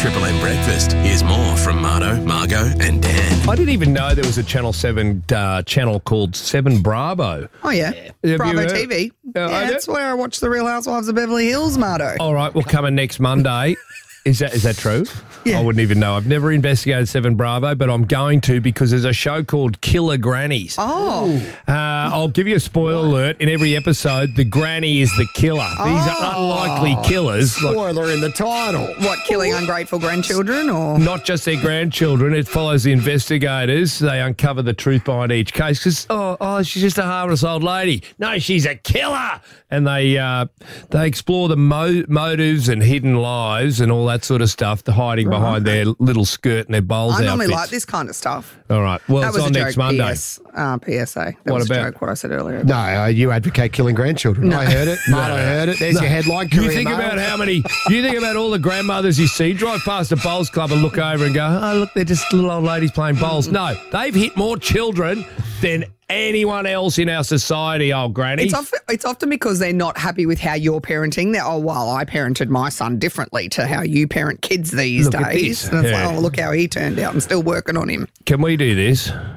Triple M Breakfast. Here's more from Marto, Margot and Dan. I didn't even know there was a Channel 7 channel called 7 Bravo. Oh, yeah. Have you Bravo heard? TV. I Yeah, do. that's where I watch The Real Housewives of Beverly Hills, Marto. All right, we're coming next Monday. Is that true? Yeah. I wouldn't even know. I've never investigated 7 Bravo, but I'm going to because there's a show called Killer Grannies. Oh. I'll give you a spoiler alert. In every episode, the granny is the killer. These are unlikely killers. Like, Spoiler in the title. What, killing ungrateful grandchildren or? not just their grandchildren. It follows the investigators. They uncover the truth behind each case because, she's just a harmless old lady. No, she's a killer. And they explore the motives and hidden lives and all that sort of stuff, the hiding behind their little skirt and their bowls I normally outfits. like this kind of stuff. All right. Well, That it's was on a next joke, Monday. PSA. That What was about- a joke, what I said earlier. No, you advocate killing grandchildren. I heard it. Marto heard it. There's your headline. You Courier think Mail. about you think about all the grandmothers you see, drive past a bowls club and look over and go, oh, look, they're just little old ladies playing bowls. No, they've hit more children than anyone else in our society, old granny. It's often because they're not happy with how you're parenting. They're, I parented my son differently to how you parent kids these Look at days. this. And it's Yeah. like, look how he turned out. I'm still working on him. Can we do this?